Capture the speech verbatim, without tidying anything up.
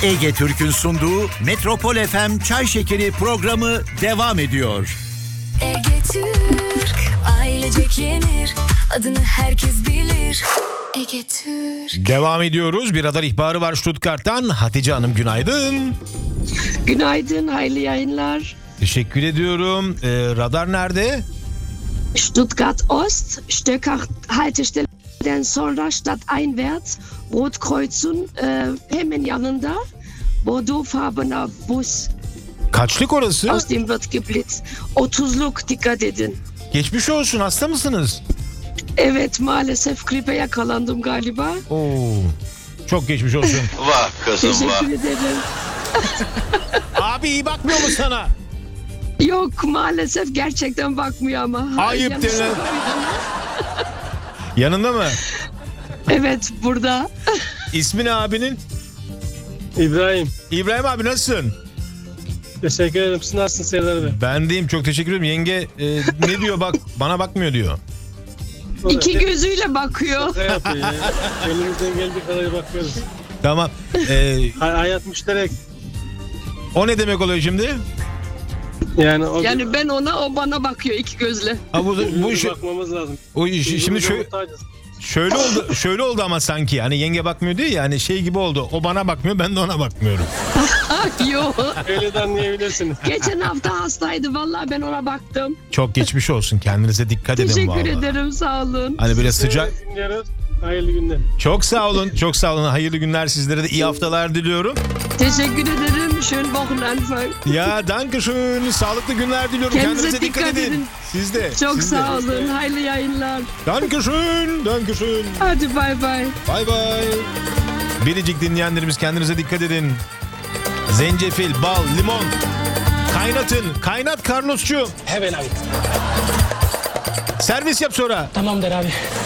Ege Türk'ün sunduğu Metropol F M Çay Şekeri programı devam ediyor. Ege Türk, ailecek yenir, adını herkes bilir. Ege Türk. Devam ediyoruz. Bir radar ihbarı var Stuttgart'tan. Hatice Hanım günaydın. Günaydın, hayırlı yayınlar. Teşekkür ediyorum. Ee, radar nerede? Stuttgart Ost, Stöckach Haltestelle'den sonra stadteinwärts, Rotkreuz'un e, hemen yanında Bordeaux-farbener Bus. Kaçlık orası? Aus dem wird geblitzt. otuzluk, dikkat edin. Geçmiş olsun, hasta mısınız? Evet, maalesef gripe yakalandım galiba. Oo, çok geçmiş olsun. Vah kızım vah. Teşekkür ederim. Abi iyi bakmıyor mu sana? Yok, maalesef gerçekten bakmıyor ama. Ayıp Yanlış denen. olabilir. Yanında mı? Evet, burada. İsmi ne abinin? İbrahim. İbrahim abi nasılsın? Teşekkür ederim. Siz nasılsınız Serdar Bey? Ben deyim, çok teşekkür ederim. Yenge e, ne diyor bak, bana bakmıyor diyor. İki gözüyle bakıyor. Ne yapıyor ya? Elimizden geldiği kadar bakıyoruz. Tamam. E, Hay- hayat müşterek. o ne demek oluyor şimdi? Yani o Yani ben ona, o bana bakıyor iki gözle. Ha, bu, bu Birbirimize işi, bakmamız lazım. o işi, şimdi Birbirimize şöyle, muhtacız. şöyle oldu, şöyle oldu ama sanki hani yenge bakmıyor diyor ya, hani şey gibi oldu. O bana bakmıyor, ben de ona bakmıyorum. Ah, yok. Öyle de anlayabilirsiniz. Geçen hafta hastaydı, vallahi ben ona baktım. Çok geçmiş olsun. Kendinize dikkat edin Teşekkür vallahi. ederim, sağ olun. Hani böyle sıcak. Evet, dinliyoruz. Hayırlı günler. Çok sağ olun. Çok sağ olun. Hayırlı günler sizlere de, iyi haftalar diliyorum. Teşekkür ederim. Schönen Wochenanfang. Ya danke schön. Sağlıklı günler diliyorum. Kendinize Kendinize dikkat, dikkat edin. edin. Siz de. Çok siz de. sağ olun. Hayırlı yayınlar. Danke schön. Danke schön. Hadi bay bay. Bay bay. Biricik dinleyenlerimiz, kendinize dikkat edin. Zencefil, bal, limon. Kaynatın. Kaynat Carlos'cu. Hemen abi. Servis yap sonra. Tamamdır abi.